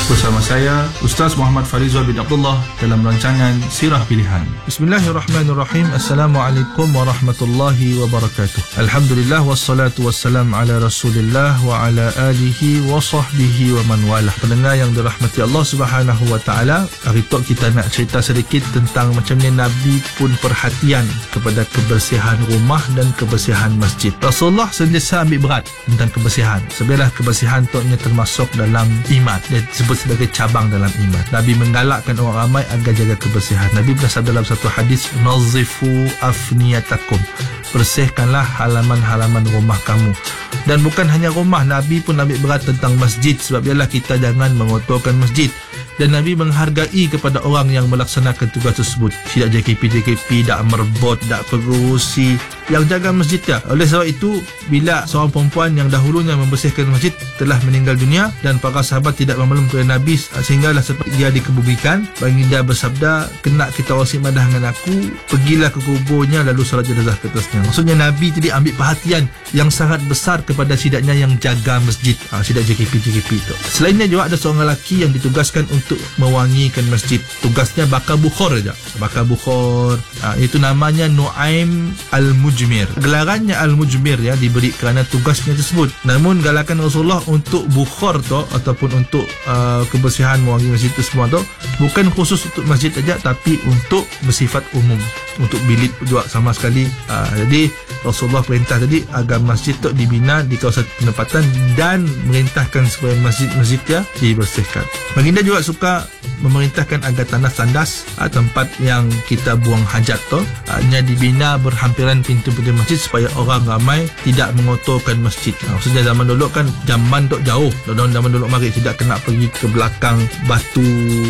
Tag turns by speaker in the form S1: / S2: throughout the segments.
S1: Bersama saya Ustaz Muhammad Farizal bin Abdullah dalam rancangan Sirah Pilihan. Bismillahirrahmanirrahim. Assalamualaikum warahmatullahi wabarakatuh. Alhamdulillah wassalatu wassalam ala Rasulillah wa ala alihi wa sahbihi wa man walah. Pendengar yang dirahmati Allah Subhanahu wa taala, hari tu kita nak cerita sedikit tentang macam ni Nabi pun perhatian kepada kebersihan rumah dan kebersihan masjid. Rasulullah sentiasa ambil berat tentang kebersihan. Sebenarnya kebersihan tu termasuk dalam iman. Dia disebut sebagai cabang dalam iman. Nabi menggalakkan orang ramai agar jaga kebersihan. Nabi bersabda dalam satu hadis, nazifu afniyatakum, bersihkanlah halaman-halaman rumah kamu. Dan bukan hanya rumah, Nabi pun ambil berat tentang masjid. Sebab ialah kita jangan mengotorkan masjid. Dan Nabi menghargai kepada orang yang melaksanakan tugas tersebut. Tidak JKP, tak merbot, tak pengurusi, yang jaga masjid dia. Oleh sebab itu, bila seorang perempuan yang dahulunya membersihkan masjid telah meninggal dunia dan para sahabat tidak memeluk kepada Nabi, sehinggalah seperti dia dikebumikan, baginda bersabda, kena kita wasik madah dengan aku, pergilah ke kuburnya lalu salat jenazah ke atasnya. Maksudnya Nabi jadi ambil perhatian yang sangat besar kepada sidaknya yang jaga masjid, sidak JKP itu. Selainnya juga ada seorang lelaki yang ditugaskan untuk mewangikan masjid. Tugasnya bakar bukhor saja. Bakar bukhor. Itu namanya Nu'aim Al-Mujmir. Gelarannya Al-Mujmir ya, diberi kerana tugasnya tersebut. Namun galakan Rasulullah untuk bukhor tu ataupun untuk kebersihan mewangi masjid itu semua tu bukan khusus untuk masjid saja, tapi untuk bersifat umum, untuk bilik juga sama sekali. Jadi Rasulullah perintah tadi agar masjid tu dibina di kawasan penempatan dan merintahkan supaya masjid-masjid dia dibersihkan. Baginda juga suka memerintahkan agar tanah tandas tempat yang kita buang hajat tu hanya dibina berhampiran pintu-pintu masjid supaya orang ramai tidak mengotorkan masjid. Maksudnya zaman dulu kan zaman tu jauh, zaman dulu mari tidak kena pergi ke belakang batu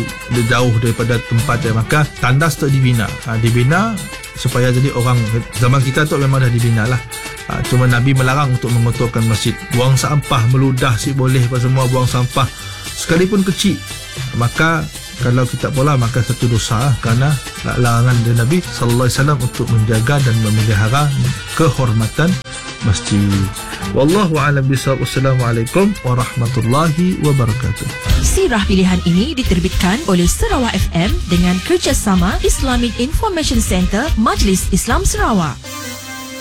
S1: jauh daripada tempat dia, maka tandas tu dibina supaya jadi orang zaman kita tu memang dah dibina lah. Cuma Nabi melarang untuk mengotorkan masjid. Buang sampah meludah si boleh apa semua, buang sampah sekalipun kecil, maka kalau kita pola maka satu dosa kerana larangan dari Nabi sallallahu alaihi wasallam untuk menjaga dan memelihara kehormatan masjid. Wallahu a'lam bishawab. Wassalamualaikum warahmatullahi wabarakatuh.
S2: Sirah Pilihan ini diterbitkan oleh Sarawak FM dengan kerjasama Islamic Information Center Majlis Islam Sarawak.